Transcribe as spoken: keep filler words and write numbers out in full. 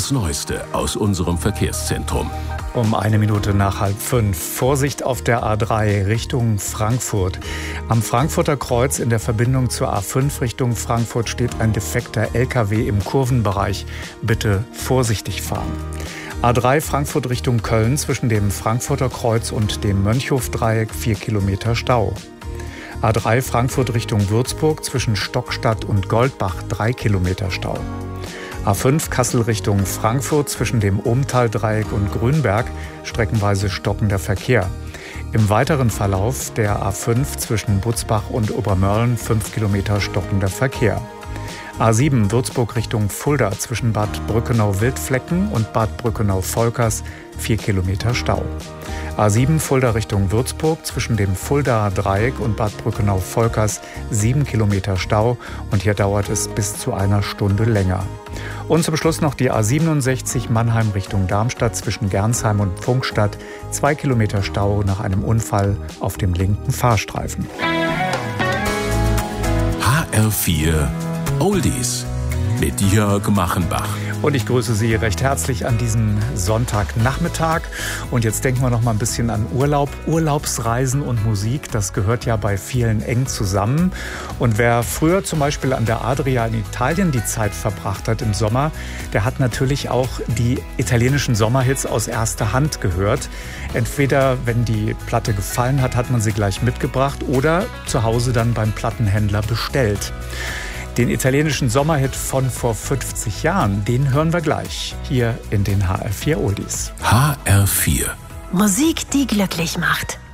das Neueste aus unserem Verkehrszentrum. Um eine Minute nach halb fünf. Vorsicht auf der A drei Richtung Frankfurt. Am Frankfurter Kreuz in der Verbindung zur A fünf Richtung Frankfurt steht ein defekter L K W im Kurvenbereich. Bitte vorsichtig fahren. A drei Frankfurt Richtung Köln zwischen dem Frankfurter Kreuz und dem Mönchhofdreieck vier Kilometer Stau. A drei Frankfurt Richtung Würzburg zwischen Stockstadt und Goldbach drei Kilometer Stau. A fünf Kassel Richtung Frankfurt zwischen dem Ohmtaldreieck und Grünberg streckenweise stockender Verkehr. Im weiteren Verlauf der A fünf zwischen Butzbach und Obermörlen fünf Kilometer stockender Verkehr. A sieben Würzburg Richtung Fulda zwischen Bad Brückenau-Wildflecken und Bad Brückenau-Volkers vier Kilometer Stau. A sieben Fulda Richtung Würzburg zwischen dem Fuldaer Dreieck und Bad Brückenau-Volkers sieben Kilometer Stau und hier dauert es bis zu einer Stunde länger. Und zum Schluss noch die A siebenundsechzig Mannheim Richtung Darmstadt zwischen Gernsheim und Pfungstadt zwei Kilometer Stau nach einem Unfall auf dem linken Fahrstreifen. H R vier Oldies mit Jörg Machenbach. Und ich grüße Sie recht herzlich an diesem Sonntagnachmittag. Und jetzt denken wir noch mal ein bisschen an Urlaub, Urlaubsreisen und Musik. Das gehört ja bei vielen eng zusammen. Und wer früher zum Beispiel an der Adria in Italien die Zeit verbracht hat im Sommer, der hat natürlich auch die italienischen Sommerhits aus erster Hand gehört. Entweder, wenn die Platte gefallen hat, hat man sie gleich mitgebracht oder zu Hause dann beim Plattenhändler bestellt. Den italienischen Sommerhit von vor fünfzig Jahren, den hören wir gleich hier in den H R vier Oldies. H R vier. Musik, die glücklich macht.